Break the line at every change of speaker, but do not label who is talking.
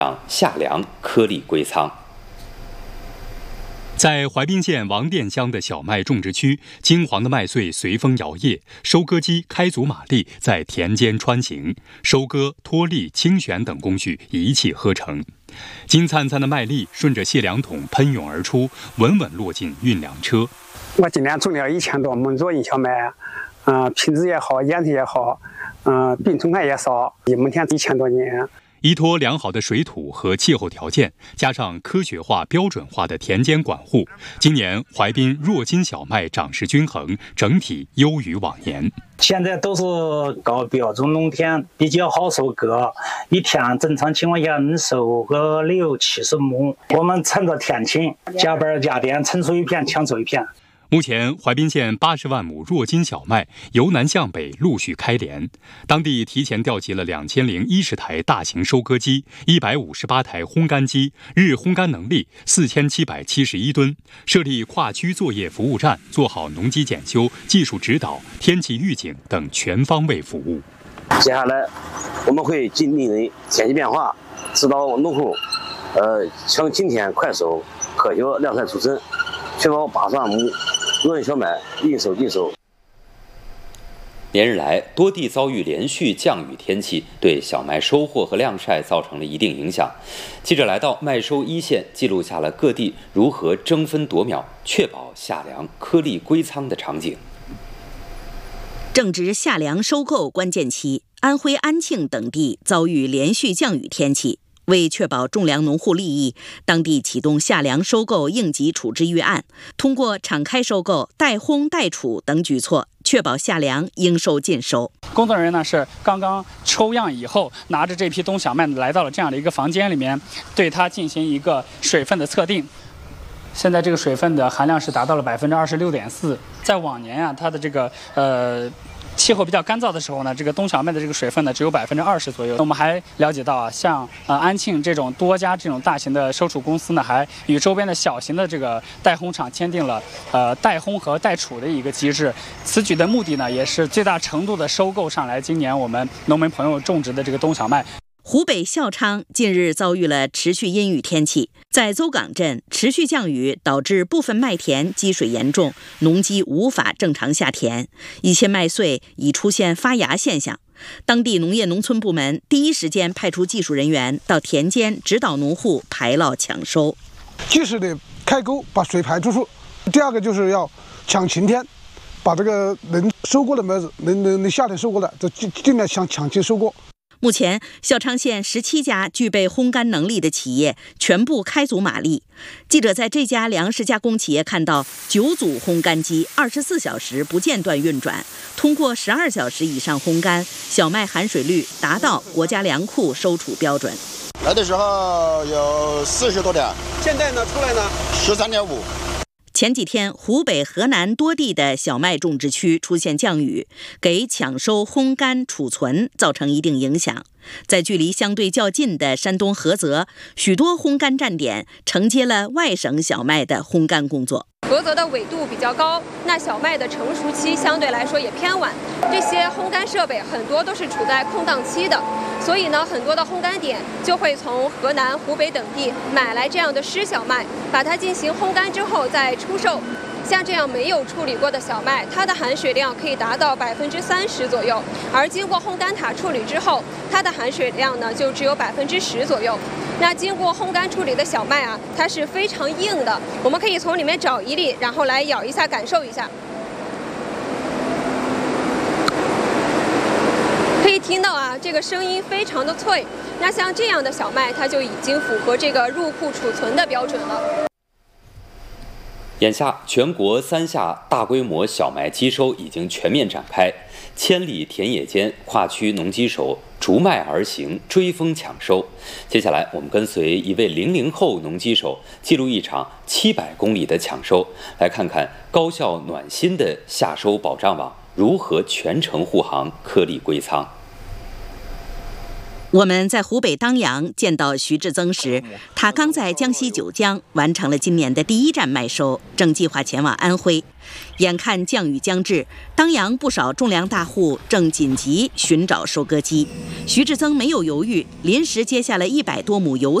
夏粮颗粒归仓。
在怀滨县王店乡的小麦种植区，金黄的麦穗随风摇曳，收割机开足马力在田间穿行，收割、脱粒、清选等工序一气呵成。金灿灿的麦粒顺着卸粮桶喷涌而出，稳稳落进运粮车。
我今年种了1000多亩左右小麦，品质也好，颜色也好，病虫害也少，目前1000多斤。
依托良好的水土和气候条件，加上科学化、标准化的田间管护，今年怀滨弱金小麦长势均衡，整体优于往年。
现在都是高标准农田，比较好收割，一天正常情况下能收个60-70亩。我们趁着天晴，加班加点，成熟一片抢收一片。
目前，怀滨县80万亩弱金小麦由南向北陆续开镰，当地提前调集了2010台大型收割机、158台烘干机，日烘干能力4771吨，设立跨区作业服务站，做好农机检修、技术指导、天气预警等全方位服务。
接下来，我们会紧盯天气变化，指导农户，抢今天快收，科学量产出审，确保80万亩弱金小麦应收尽收。
连日来，多地遭遇连续降雨天气，对小麦收获和晾晒造成了一定影响。记者来到麦收一线，记录下了各地如何争分夺秒，确保夏粮颗粒归仓的场景。
正值夏粮收购关键期，安徽安庆等地遭遇连续降雨天气。为确保种粮农户利益，当地启动夏粮收购应急处置预案，通过敞开收购、代烘代储等举措，确保夏粮应收尽收。
工作人员呢是刚刚抽样以后，拿着这批冬小麦来到了这样的一个房间里面，对它进行一个水分的测定。现在这个水分的含量是达到了26.4%。在往年啊，它的这个气候比较干燥的时候呢，这个冬小麦的这个水分呢只有20%左右。我们还了解到啊，像安庆这种多家这种大型的收储公司呢，还与周边的小型的这个代烘厂签订了代烘和代储的一个机制。此举的目的呢，也是最大程度的收购上来今年我们农民朋友种植的这个冬小麦。
湖北孝昌近日遭遇了持续阴雨天气，在邹港镇持续降雨导致部分麦田积水严重，农机无法正常下田，一些麦穗已出现发芽现象。当地农业农村部门第一时间派出技术人员到田间指导农户排涝抢收，
及时的开沟把水排出去。第二个就是要抢晴天，把这个能收割的麦子，能夏天收割的，就尽量抢期收割。
目前，孝昌县17家具备烘干能力的企业全部开足马力。记者在这家粮食加工企业看到9组烘干机24小时不间断运转，通过12小时以上烘干，小麦含水率达到国家粮库收储标准。
来的时候有40多点，
现在呢出来呢
13.5。
前几天，湖北、河南多地的小麦种植区出现降雨，给抢收、烘干、储存造成一定影响。在距离相对较近的山东菏泽，许多烘干站点承接了外省小麦的烘干工作。
菏泽的纬度比较高，那小麦的成熟期相对来说也偏晚，这些烘干设备很多都是处在空档期的，所以呢，很多的烘干点就会从河南、湖北等地买来这样的湿小麦，把它进行烘干之后再出售。像这样没有处理过的小麦，它的含水量可以达到30%左右，而经过烘干塔处理之后，它的含水量呢就只有10%左右。那经过烘干处理的小麦啊，它是非常硬的，我们可以从里面找一粒，然后来咬一下，感受一下。可以听到啊，这个声音非常的脆。那像这样的小麦，它就已经符合这个入库储存的标准了。
眼下，全国3下大规模小麦机收已经全面展开，千里田野间，跨区农机手逐麦而行，追风抢收。接下来，我们跟随一位00后农机手，记录一场700公里的抢收，来看看高效暖心的夏收保障网如何全程护航，颗粒归仓。
我们在湖北当阳见到徐志增时，他刚在江西九江完成了今年的第一站麦收，正计划前往安徽。眼看降雨将至，当阳不少种粮大户正紧急寻找收割机。徐志增没有犹豫，临时接下了100多亩有